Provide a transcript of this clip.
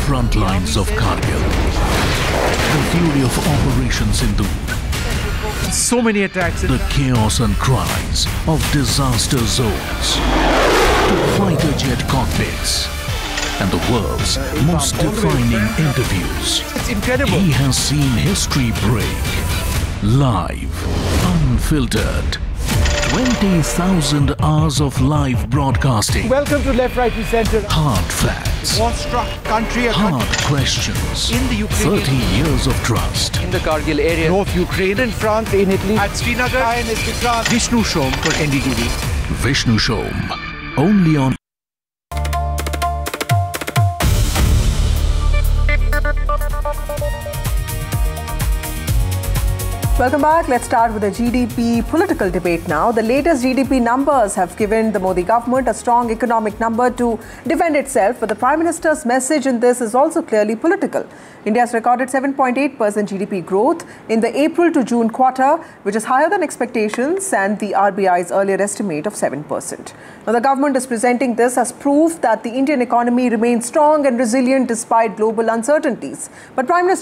front lines of Kargil. The fury of Operation Sindoor. So many attacks. The chaos and cries of disaster zones. To fighter jet cockpits. And the world's most defining interviews. It's incredible. He has seen history break. Live, unfiltered. 20,000 hours of live broadcasting. Welcome to Left, Right and Centre. Hard facts. War-struck country. Hard questions. In the Ukraine. 30 years of trust. In the Kargil area. North Ukraine. In France, in Italy. At Srinagar. Vishnu Shom for NDTV. Vishnu Shom. Only on Welcome back. Let's start with the GDP political debate now. The latest GDP numbers have given the Modi government a strong economic number to defend itself, but the Prime Minister's message in this is also clearly political. India has recorded 7.8% GDP growth in the April to June quarter, which is higher than expectations and the RBI's earlier estimate of 7%. Now, the government is presenting this as proof that the Indian economy remains strong and resilient despite global uncertainties. But Prime Minister